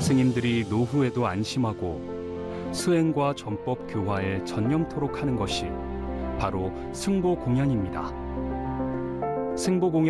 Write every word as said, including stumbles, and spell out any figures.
스님들이 노후에도 안심하고 수행과 전법 교화에 전념토록 하는 것이 바로 승보공연입니다. 승보공연